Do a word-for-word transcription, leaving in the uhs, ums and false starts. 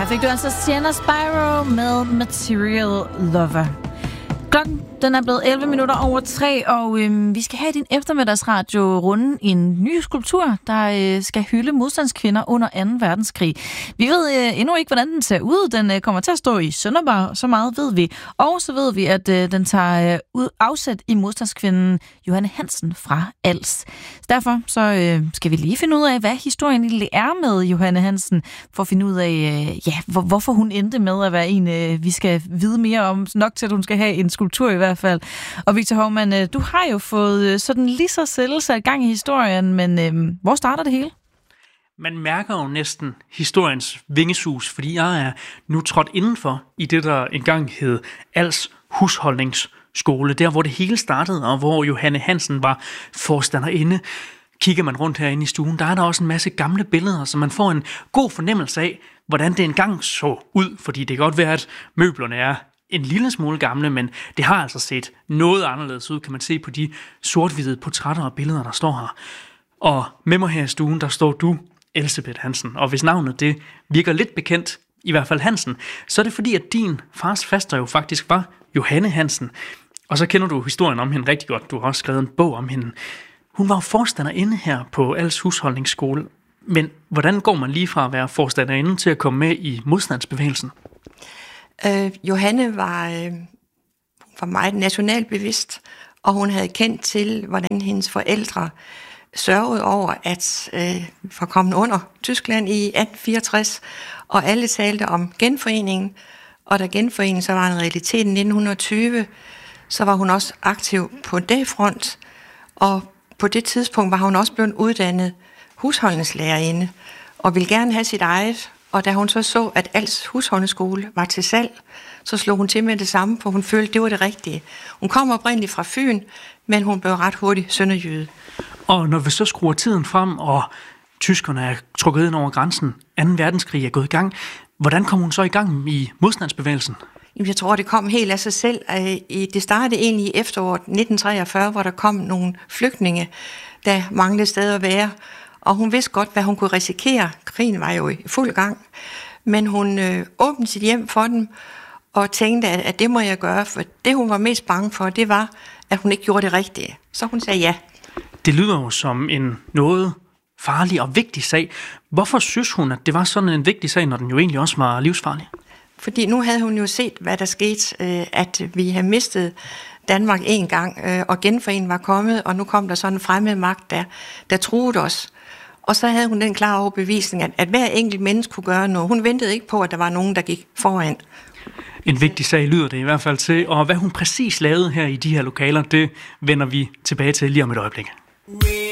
Her fik du altså Sienna Spyro med Material Lover. Klokken den er blevet elleve minutter over tre, og øhm, vi skal have din eftermiddagsradio runde en ny skulptur, der øh, skal hylde modstandskvinder under anden verdenskrig. Vi ved øh, endnu ikke, hvordan den ser ud. Den øh, kommer til at stå i Sønderborg, så meget ved vi. Og så ved vi, at øh, den tager øh, ud, afsæt i modstandskvinden Johanne Hansen fra Als. Derfor så øh, skal vi lige finde ud af, hvad historien egentlig er med Johanne Hansen, for at finde ud af, øh, ja, hvor, hvorfor hun endte med at være en, øh, vi skal vide mere om, nok til at hun skal have en skulptur i hvert fald. Og Victor Hovmand, du har jo fået sådan lige så selv sat gang i historien, men øh, hvor starter det hele? Man mærker jo næsten historiens vingesus, fordi jeg er nu trådt indenfor i det, der engang hed Als husholdningsskole, der hvor det hele startede, og hvor Johanne Hansen var forstanderinde. Kigger man rundt herinde i stuen, der er der også en masse gamle billeder, så man får en god fornemmelse af, hvordan det engang så ud, fordi det kan godt være, at møblerne er en lille smule gamle, men det har altså set noget anderledes ud, kan man se på de sort-hvide portrætter og billeder, der står her. Og med mig her i stuen, der står du, Elsebeth Hansen, og hvis navnet det virker lidt bekendt, i hvert fald Hansen, så er det fordi, at din fars faster jo faktisk var Johanne Hansen, og så kender du historien om hende rigtig godt, du har også skrevet en bog om hende. Hun var jo forstanderinde her på Als husholdningsskole, men hvordan går man lige fra at være forstanderinde til at komme med i modstandsbevægelsen? Øh, Johanne var, øh, var meget nationalbevidst, og hun havde kendt til, hvordan hendes forældre sørgede over, at øh, var kommet under Tyskland i atten fireogtres, og alle talte om genforeningen, og da genforeningen så var en realitet i nitten tyve, så var hun også aktiv på det front, og på det tidspunkt var hun også blevet uddannet husholdningslærerinde, og ville gerne have sit eget. Og da hun så så, at Als husholdningsskole var til salg, så slog hun til med det samme, for hun følte, det var det rigtige. Hun kom oprindeligt fra Fyn, men hun blev ret hurtigt sønderjyde. Og når vi så skruer tiden frem, og tyskerne er trukket ind over grænsen, anden verdenskrig er gået i gang, hvordan kom hun så i gang i modstandsbevægelsen? Jeg tror, det kom helt af sig selv. Det startede egentlig i efteråret nitten treogfyrre, hvor der kom nogle flygtninge, der manglede sted at være. Og hun vidste godt, hvad hun kunne risikere. Krigen var jo i fuld gang. Men hun øh, åbnede sit hjem for dem, og tænkte, at, at det må jeg gøre. For det, hun var mest bange for, det var, at hun ikke gjorde det rigtige. Så hun sagde ja. Det lyder jo som en noget farlig og vigtig sag. Hvorfor synes hun, at det var sådan en vigtig sag, når den jo egentlig også var livsfarlig? Fordi nu havde hun jo set, hvad der skete, øh, at vi havde mistet Danmark en gang, øh, og genforeningen var kommet, og nu kom der sådan en fremmed magt, der, der truede os. Og så havde hun den klare overbevisning, at, at hver enkelt menneske kunne gøre noget. Hun ventede ikke på, at der var nogen, der gik foran. En vigtig sag lyder det i hvert fald til, og hvad hun præcis lavede her i de her lokaler, det vender vi tilbage til lige om et øjeblik.